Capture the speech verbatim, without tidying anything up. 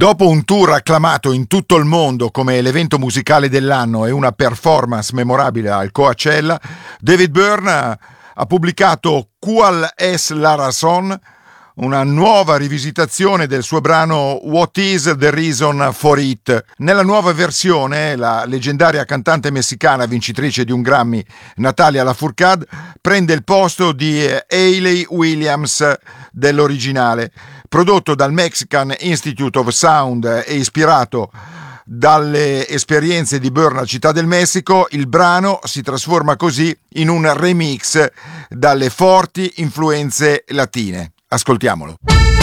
Dopo un tour acclamato in tutto il mondo come l'evento musicale dell'anno e una performance memorabile al Coachella, David Byrne ha pubblicato Qual es la razón, una nuova rivisitazione del suo brano What is the reason for it. Nella nuova versione, la leggendaria cantante messicana vincitrice di un Grammy, Natalia Lafourcade, prende il posto di Hayley Williams dell'originale. Prodotto dal Mexican Institute of Sound e ispirato dalle esperienze di Byrne a Città del Messico, il brano si trasforma così in un remix dalle forti influenze latine. Ascoltiamolo.